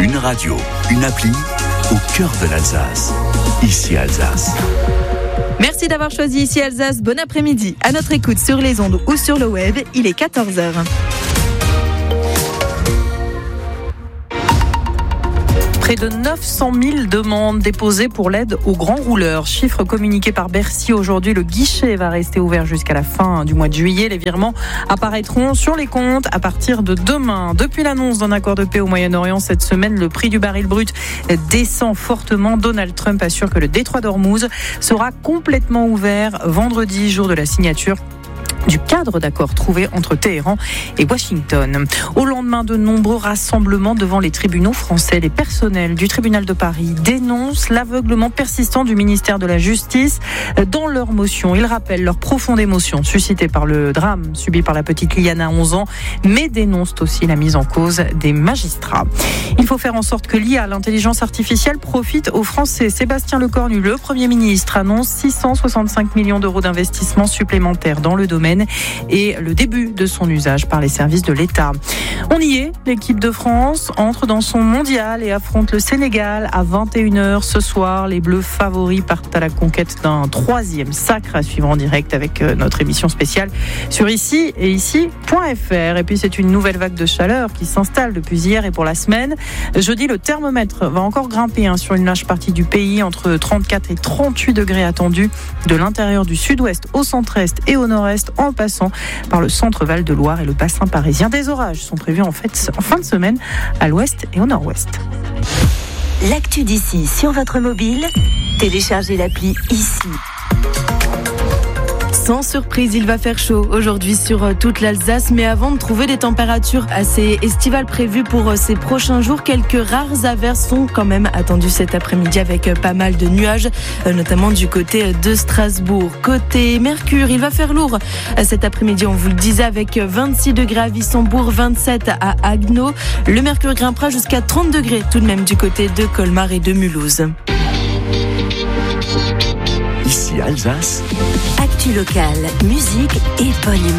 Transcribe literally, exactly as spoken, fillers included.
Une radio, une appli au cœur de l'Alsace. Ici Alsace. Merci d'avoir choisi Ici Alsace. Bon après-midi. À notre écoute sur les ondes ou sur le web, il est quatorze heures. Près de neuf cent mille demandes déposées pour l'aide aux grands rouleurs. Chiffre communiqué par Bercy aujourd'hui. Le guichet va rester ouvert jusqu'à la fin du mois de juillet. Les virements apparaîtront sur les comptes à partir de demain. Depuis l'annonce d'un accord de paix au Moyen-Orient cette semaine, le prix du baril brut descend fortement. Donald Trump assure que le détroit d'Ormuz sera complètement ouvert vendredi, jour de la signature du cadre d'accord trouvé entre Téhéran et Washington. Au lendemain de nombreux rassemblements devant les tribunaux français, les personnels du tribunal de Paris dénoncent l'aveuglement persistant du ministère de la Justice dans leur motion. Ils rappellent leur profonde émotion suscitée par le drame subi par la petite Liana, onze ans, mais dénoncent aussi la mise en cause des magistrats. Il faut faire en sorte que l'I A, l'intelligence artificielle, profite aux Français. Sébastien Lecornu, le Premier ministre, annonce six cent soixante-cinq millions d'euros d'investissements supplémentaires dans le domaine et le début de son usage par les services de l'État. On y est, l'équipe de France entre dans son mondial et affronte le Sénégal à vingt et une heures ce soir. Les Bleus favoris partent à la conquête d'un troisième sacre à suivre en direct avec notre émission spéciale sur ici et ici point f r. Et puis c'est une nouvelle vague de chaleur qui s'installe depuis hier et pour la semaine. Jeudi, le thermomètre va encore grimper hein, sur une large partie du pays, entre trente-quatre et trente-huit degrés attendus de l'intérieur du sud-ouest au centre-est et au nord-est, en passant par le centre Val-de-Loire et le bassin parisien. Des orages sont prévus en fait en fin de semaine à l'ouest et au nord-ouest. L'actu d'ici sur votre mobile, téléchargez l'appli Ici. Sans surprise, il va faire chaud aujourd'hui sur toute l'Alsace, mais avant de trouver des températures assez estivales prévues pour ces prochains jours, quelques rares averses sont quand même attendues cet après-midi avec pas mal de nuages, notamment du côté de Strasbourg. Côté Mercure, il va faire lourd cet après-midi, on vous le disait, avec vingt-six degrés à Wissembourg, vingt-sept à Haguenau. Le Mercure grimpera jusqu'à trente degrés tout de même du côté de Colmar et de Mulhouse. Ici Alsace. Actu locale, musique et bonne humeur.